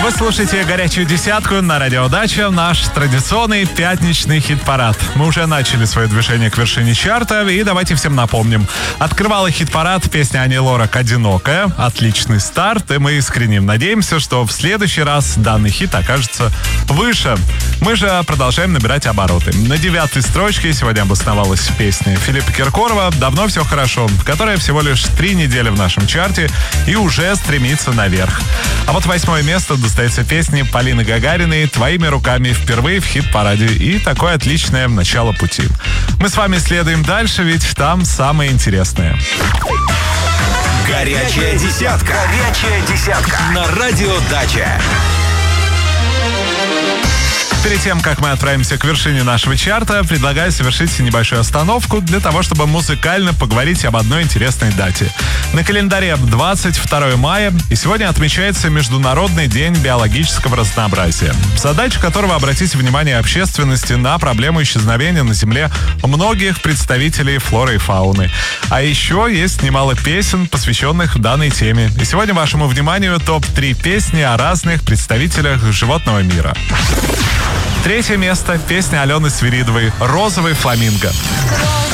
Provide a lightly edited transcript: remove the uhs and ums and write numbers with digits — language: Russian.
Вы слушаете «Горячую десятку» на Радио Дача, наш традиционный пятничный хит-парад. Мы уже начали свое движение к вершине чарта, и давайте всем напомним. Открывала хит-парад песня Ани Лорак «Одинокая». Отличный старт, и мы искренне надеемся, что в следующий раз данный хит окажется выше. Мы же продолжаем набирать обороты. На 9-й строчке сегодня обосновалась песня Филиппа Киркорова «Давно все хорошо», которая всего лишь 3 недели в нашем чарте и уже стремится наверх. А вот 8-е место достается песне Полины Гагариной «Твоими руками» впервые в хит-параде. И такое отличное начало пути. Мы с вами следуем дальше, ведь там самое интересное. Горячая десятка. Горячая десятка. На Радио Дача. Перед тем, как мы отправимся к вершине нашего чарта, предлагаю совершить небольшую остановку для того, чтобы музыкально поговорить об одной интересной дате. На календаре 22 мая, и сегодня отмечается Международный день биологического разнообразия, задача которого обратить внимание общественности на проблему исчезновения на Земле многих представителей флоры и фауны. А еще есть немало песен, посвященных данной теме. И сегодня вашему вниманию топ-3 песни о разных представителях животного мира. 3-е место — песня Алены Свиридовой «Розовый фламинго».